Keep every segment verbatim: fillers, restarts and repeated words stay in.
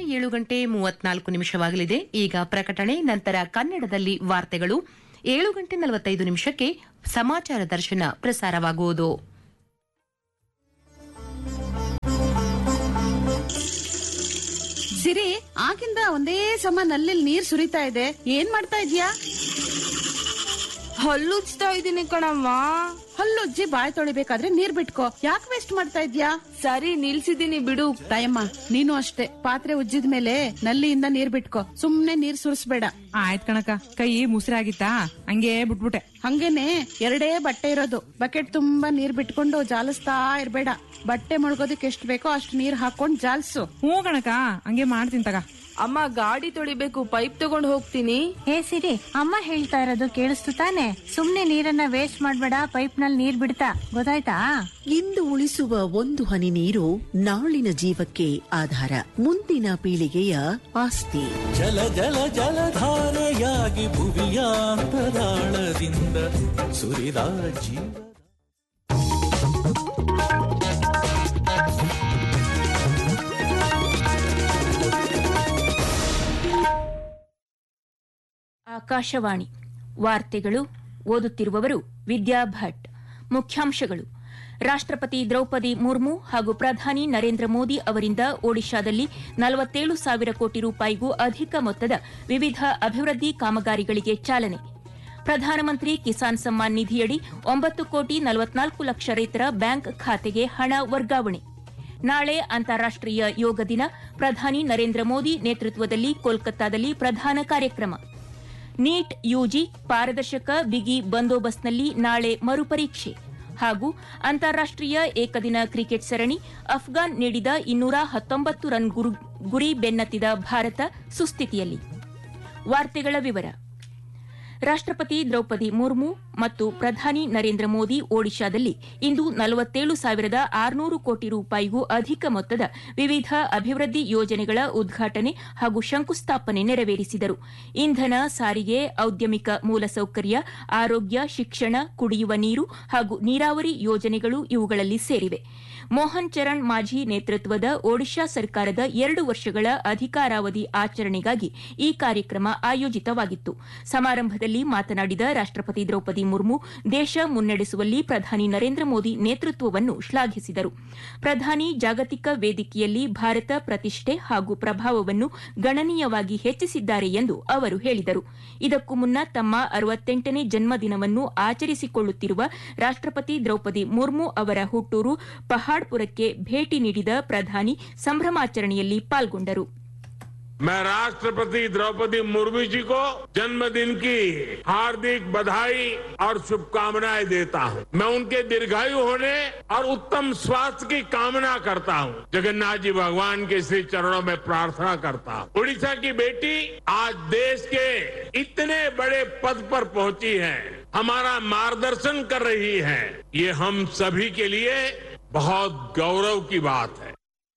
ಏಳು ಗಂಟೆ ಮೂವತ್ನಾಲ್ಕು ನಿಮಿಷವಾಗಲಿದೆ. ಈಗ ಪ್ರಕಟಣೆ, ನಂತರ ಕನ್ನಡದಲ್ಲಿ ವಾರ್ತೆಗಳು. ಏಳು ಗಂಟೆ ನಲವತ್ತೈದು ನಿಮಿಷಕ್ಕೆ ಸಮಾಚಾರ ದರ್ಶನ ಪ್ರಸಾರವಾಗುವುದು. ಸಿರಿ, ಆಗಿಂದ ಒಂದೇ ಸಮ ನಲ್ಲಿ ನೀರ್ ಸುರಿತಾ ಇದೆ. ಏನ್ ಮಾಡ್ತಾ ಇದ್ಯಾ? ಹಲ್ಲುಜ್ತಾ ಇದೀನಿ ಕಣಮ್ಮ. ಹಲ್ಲುಜ್ಜಿ ಬಾಯ್ ತೊಳಿಬೇಕಾದ್ರೆ ನೀರ್ ಬಿಟ್ಕೋ, ಯಾಕೆ ವೇಸ್ಟ್ ಮಾಡ್ತಾ ಇದ್ಯಾ? ಸರಿ, ನಿಲ್ಸಿದೀನಿ ಬಿಡು. ತಾಯಮ್ಮ, ನೀನು ಅಷ್ಟೇ. ಪಾತ್ರೆ ಉಜ್ಜಿದ ಮೇಲೆ ನಲ್ಲಿಯಿಂದ ನೀರ್ ಬಿಟ್ಕೋ, ಸುಮ್ನೆ ನೀರ್ ಸುರಿಸ್ಬೇಡ. ಆಯ್ತ್ ಕಣಕ, ಕೈ ಮುಸಿರಾಗಿತ್ತಾ ಹಂಗೆ ಬಿಟ್ಬಿಟ್ಟೆ. ಹಂಗೇನೆ ಎರಡೇ ಬಟ್ಟೆ ಇರೋದು, ಬಕೆಟ್ ತುಂಬಾ ನೀರ್ ಬಿಟ್ಕೊಂಡು ಜಾಲಿಸ್ತಾ ಇರ್ಬೇಡ. ಬಟ್ಟೆ ಮುಳುಗೋದಕ್ಕೆ ಎಷ್ಟ್ ಬೇಕೋ ಅಷ್ಟ್ ನೀರ್ ಹಾಕೊಂಡ್ ಜಾಲ್ಸು. ಹ್ಞೂ ಕಣಕ, ಹಂಗೆ ಮಾಡ್ತೀನಿ ತಗ. ಅಮ್ಮ, ಗಾಡಿ ತೊಳಿಬೇಕು, ಪೈಪ್ ತಗೊಂಡ್ ಹೋಗ್ತೀನಿ. ಹೇ ಸಿರಿ, ಅಮ್ಮ ಹೇಳ್ತಾ ಇರೋದು ಕೇಳಿಸ್ತು ತಾನೆ? ಸುಮ್ನೆ ನೀರನ್ನ ವೇಸ್ಟ್ ಮಾಡ್ಬೇಡ, ಪೈಪ್ ನಲ್ಲಿ ನೀರ್ ಬಿಡ್ತಾ, ಗೊತ್ತಾಯ್ತಾ? ಇಂದು ಉಳಿಸುವ ಒಂದು ಹನಿ ನೀರು ನಾಳಿನ ಜೀವಕ್ಕೆ ಆಧಾರ, ಮುಂದಿನ ಪೀಳಿಗೆಯ ಆಸ್ತಿ. ಜಲ ಜಲ ಜಲಧಾರೆಯಾಗಿ ಭುವಿಯಾಂತರಾಳದಿಂದ ಸುರಿದ ಜೀವ. ಆಕಾಶವಾಣಿ ವಾರ್ತೆಗಳು. ಓದುತ್ತಿರುವವರು ವಿದ್ಯಾ ಭಟ್. ಮುಖ್ಯಾಂಶಗಳು: ರಾಷ್ಟ್ರಪತಿ ದ್ರೌಪದಿ ಮುರ್ಮು ಹಾಗೂ ಪ್ರಧಾನಿ ನರೇಂದ್ರ ಮೋದಿ ಅವರಿಂದ ಒಡಿಶಾದಲ್ಲಿ ನಲವತ್ತೇಳು ಸಾವಿರ ಕೋಟಿ ರೂಪಾಯಿಗೂ ಅಧಿಕ ಮೊತ್ತದ ವಿವಿಧ ಅಭಿವೃದ್ಧಿ ಕಾಮಗಾರಿಗಳಿಗೆ ಚಾಲನೆ. ಪ್ರಧಾನಮಂತ್ರಿ ಕಿಸಾನ್ ಸಮ್ಮಾನ್ ನಿಧಿಯಡಿ ಒಂಬತ್ತು ಕೋಟಿ ನಲವತ್ನಾಲ್ಕು ಲಕ್ಷ ರೈತರ ಬ್ಯಾಂಕ್ ಖಾತೆಗೆ ಹಣ ವರ್ಗಾವಣೆ. ನಾಳೆ ಅಂತಾರಾಷ್ಟೀಯ ಯೋಗ ದಿನ. ಪ್ರಧಾನಿ ನರೇಂದ್ರ ಮೋದಿ ನೇತೃತ್ವದಲ್ಲಿ ಕೋಲ್ಕತ್ತಾದಲ್ಲಿ ಪ್ರಧಾನ ಕಾರ್ಯಕ್ರಮ. ನೀಟ್ ಯುಜಿ ಪಾರದರ್ಶಕ ಬಿಗಿ ಬಂದೋಬಸ್ತ್ನಲ್ಲಿ ನಾಳೆ ಮರುಪರೀಕ್ಷೆ. ಹಾಗೂ ಅಂತಾರಾಷ್ಟೀಯ ಏಕದಿನ ಕ್ರಿಕೆಟ್ ಸರಣಿ. ಅಫ್ಘಾನ್ ನೀಡಿದ ಇನ್ನೂರ ಹತ್ತೊಂಬತ್ತು ರನ್ ಗುರಿ ಬೆನ್ನತ್ತಿದ ಭಾರತ ಸುಸ್ಥಿತಿಯಲ್ಲಿ. ವಾರ್ತೆಗಳ ವಿವರ. ರಾಷ್ಟ್ರಪತಿ ದ್ರೌಪದಿ ಮುರ್ಮು ಮತ್ತು ಪ್ರಧಾನಿ ನರೇಂದ್ರ ಮೋದಿ ಒಡಿಶಾದಲ್ಲಿ ಇಂದು ನಲವತ್ತೇಳು ಸಾವಿರದ ಆರುನೂರು ಕೋಟಿ ರೂಪಾಯಿಗೂ ಅಧಿಕ ಮೊತ್ತದ ವಿವಿಧ ಅಭಿವೃದ್ಧಿ ಯೋಜನೆಗಳ ಉದ್ಘಾಟನೆ ಹಾಗೂ ಶಂಕುಸ್ಥಾಪನೆ ನೆರವೇರಿಸಿದರು. ಇಂಧನ, ಸಾರಿಗೆ, ಔದ್ಯಮಿಕ ಮೂಲಸೌಕರ್ಯ, ಆರೋಗ್ಯ, ಶಿಕ್ಷಣ, ಕುಡಿಯುವ ನೀರು ಹಾಗೂ ನೀರಾವರಿ ಯೋಜನೆಗಳು ಇವುಗಳಲ್ಲಿ ಸೇರಿವೆ. ಮೋಹನ್ ಚರಣ್ ಮಾಝಿ ನೇತೃತ್ವದ ಒಡಿಶಾ ಸರ್ಕಾರದ ಎರಡು ವರ್ಷಗಳ ಅಧಿಕಾರಾವಧಿ ಆಚರಣೆಗಾಗಿ ಈ ಕಾರ್ಯಕ್ರಮ ಆಯೋಜಿತವಾಗಿತ್ತು. ಸಮಾರಂಭದಲ್ಲಿ ಮಾತನಾಡಿದ ರಾಷ್ಟ್ರಪತಿ ದ್ರೌಪದಿ ಮುರ್ಮು ದೇಶ ಮುನ್ನಡೆಸುವಲ್ಲಿ ಪ್ರಧಾನಿ ನರೇಂದ್ರ ಮೋದಿ ನೇತೃತ್ವವನ್ನು ಶ್ಲಾಘಿಸಿದರು. ಪ್ರಧಾನಿ ಜಾಗತಿಕ ವೇದಿಕೆಯಲ್ಲಿ ಭಾರತ ಪ್ರತಿಷ್ಠೆ ಹಾಗೂ ಪ್ರಭಾವವನ್ನು ಗಣನೀಯವಾಗಿ ಹೆಚ್ಚಿಸಿದ್ದಾರೆ ಎಂದು ಅವರು ಹೇಳಿದರು. ಇದಕ್ಕೂ ಮುನ್ನ ತಮ್ಮ ಅರವತ್ತೆಂಟನೇ ಜನ್ಮದಿನವನ್ನು ಆಚರಿಸಿಕೊಳ್ಳುತ್ತಿರುವ ರಾಷ್ಟ್ರಪತಿ ದ್ರೌಪದಿ ಮುರ್ಮು ಅವರ ಹುಟ್ಟೂರು ಪಹಾಡ್ಪುರಕ್ಕೆ ಭೇಟಿ ನೀಡಿದ ಪ್ರಧಾನಿ ಸಂಭ್ರಮಾಚರಣೆಯಲ್ಲಿ ಪಾಲ್ಗೊಂಡರು. मैं राष्ट्रपति द्रौपदी मुर्मू जी को जन्मदिन की हार्दिक बधाई और शुभकामनाएं देता हूं. मैं उनके दीर्घायु होने और उत्तम स्वास्थ्य की कामना करता हूं. जगन्नाथ जी भगवान के श्री चरणों में प्रार्थना करता हूं. उड़ीसा की बेटी आज देश के इतने बड़े पद पर पहुंची है, हमारा मार्गदर्शन कर रही है. ये हम सभी के लिए बहुत गौरव की बात है.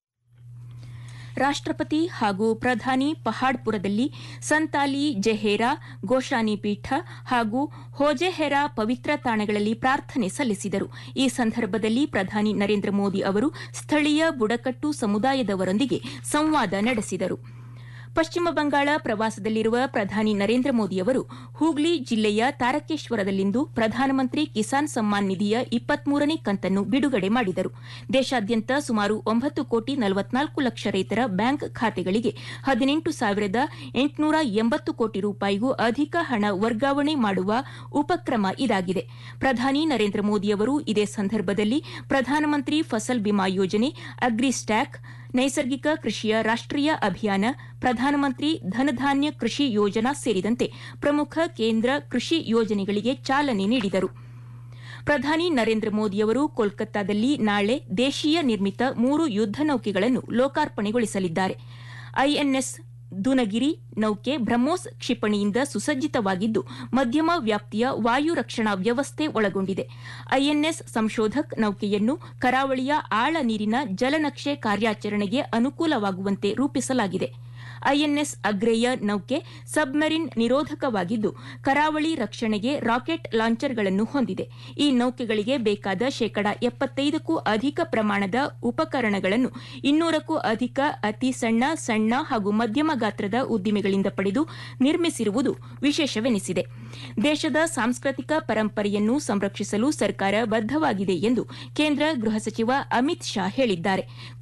ರಾಷ್ಟ್ರಪತಿ ಹಾಗೂ ಪ್ರಧಾನಿ ಪಹಾಡ್ಪುರದಲ್ಲಿ ಸಂತಾಲಿ ಜೆಹೇರಾ, ಗೋಶಾನಿ ಪೀಠ ಹಾಗೂ ಹೋಜೆಹೆರಾ ಪವಿತ್ರ ತಾಣಗಳಲ್ಲಿ ಪ್ರಾರ್ಥನೆ ಸಲ್ಲಿಸಿದರು. ಈ ಸಂದರ್ಭದಲ್ಲಿ ಪ್ರಧಾನಿ ನರೇಂದ್ರ ಮೋದಿ ಅವರು ಸ್ಥಳೀಯ ಬುಡಕಟ್ಟು ಸಮುದಾಯದವರೊಂದಿಗೆ ಸಂವಾದ ನಡೆಸಿದರು. ಪಶ್ಚಿಮ ಬಂಗಾಳ ಪ್ರವಾಸದಲ್ಲಿರುವ ಪ್ರಧಾನಿ ನರೇಂದ್ರ ಮೋದಿ ಅವರು ಹೂಗ್ಲಿ ಜಿಲ್ಲೆಯ ತಾರಕೇಶ್ವರದಲ್ಲಿಂದು ಪ್ರಧಾನಮಂತ್ರಿ ಕಿಸಾನ್ ಸಮ್ಮಾನ್ ನಿಧಿಯ ಇಪ್ಪತ್ಮೂರನೇ ಕಂತನ್ನು ಬಿಡುಗಡೆ ಮಾಡಿದರು. ದೇಶಾದ್ಯಂತ ಸುಮಾರು ಒಂಬತ್ತು ಕೋಟಿ ನಲವತ್ನಾಲ್ಕು ಲಕ್ಷ ರೈತರ ಬ್ಯಾಂಕ್ ಖಾತೆಗಳಿಗೆ ಹದಿನೆಂಟು ಸಾವಿರದ ಎಂಟುನೂರ ಎಂಬತ್ತು ಕೋಟಿ ರೂಪಾಯಿಗೂ ಅಧಿಕ ಹಣ ವರ್ಗಾವಣೆ ಮಾಡುವ ಉಪಕ್ರಮ ಇದಾಗಿದೆ. ಪ್ರಧಾನಿ ನರೇಂದ್ರ ಮೋದಿ ಅವರು ಇದೇ ಸಂದರ್ಭದಲ್ಲಿ ಪ್ರಧಾನಮಂತ್ರಿ ಫಸಲ್ ಬಿಮಾ ಯೋಜನೆ, ಅಗ್ರಿಸ್ಟ್ಯಾಕ್, ನೈಸರ್ಗಿಕ ಕೃಷಿಯ ರಾಷ್ಟೀಯ ಅಭಿಯಾನ, ಪ್ರಧಾನಮಂತ್ರಿ ಧನಧಾನ್ಯ ಕೃಷಿ ಯೋಜನಾ ಸೇರಿದಂತೆ ಪ್ರಮುಖ ಕೇಂದ್ರ ಕೃಷಿ ಯೋಜನೆಗಳಿಗೆ ಚಾಲನೆ ನೀಡಿದರು. ಪ್ರಧಾನಿ ನರೇಂದ್ರ ಮೋದಿಯವರು ಕೋಲ್ಕತ್ತಾದಲ್ಲಿ ನಾಳೆ ದೇಶೀಯ ನಿರ್ಮಿತ ಮೂರು ಯುದ್ದ ನೌಕೆಗಳನ್ನು ಲೋಕಾರ್ಪಣೆಗೊಳಿಸಲಿದ್ದಾರೆ. ಐಎನ್ಎಸ್ ದುನಗಿರಿ ನೌಕೆ ಬ್ರಹ್ಮೋಸ್ ಕ್ಷಿಪಣಿಯಿಂದ ಸುಸಜ್ಜಿತವಾಗಿದ್ದು ಮಧ್ಯಮ ವ್ಯಾಪ್ತಿಯ ವಾಯು ರಕ್ಷಣಾ ವ್ಯವಸ್ಥೆ ಒಳಗೊಂಡಿದೆ. ಐಎನ್ಎಸ್ ಸಂಶೋಧಕ್ ನೌಕೆಯನ್ನು ಕರಾವಳಿಯ ಆಳ ನೀರಿನ ಜಲನಕ್ಷೆ ಕಾರ್ಯಾಚರಣೆಗೆ ಅನುಕೂಲವಾಗುವಂತೆ ರೂಪಿಸಲಾಗಿದೆ. ಐಎನ್ಎಸ್ ಅಗ್ರೇಯ ನೌಕೆ ಸಬ್ಮರಿನ್ ನಿರೋಧಕವಾಗಿದ್ದು ಕರಾವಳಿ ರಕ್ಷಣೆಗೆ ರಾಕೆಟ್ ಲಾಂಚರ್ಗಳನ್ನು ಹೊಂದಿದೆ. ಈ ನೌಕೆಗಳಿಗೆ ಬೇಕಾದ ಶೇಕಡ ಎಪ್ಪತ್ತೈದಕ್ಕೂ ಅಧಿಕ ಪ್ರಮಾಣದ ಉಪಕರಣಗಳನ್ನು ಇನ್ನೂರಕ್ಕೂ ಅಧಿಕ ಅತಿ ಸಣ್ಣ ಸಣ್ಣ ಹಾಗೂ ಮಧ್ಯಮ ಗಾತ್ರದ ಉದ್ದಿಮೆಗಳಿಂದ ಪಡೆದು ನಿರ್ಮಿಸಿರುವುದು ವಿಶೇಷವೆನಿಸಿದೆ. ದೇಶದ ಸಾಂಸ್ಕೃತಿಕ ಪರಂಪರೆಯನ್ನು ಸಂರಕ್ಷಿಸಲು ಸರ್ಕಾರ ಬದ್ದವಾಗಿದೆ ಎಂದು ಕೇಂದ್ರ ಗೃಹ ಸಚಿವ ಅಮಿತ್ ಶಾ ಹೇಳಿದ್ದಾರೆ.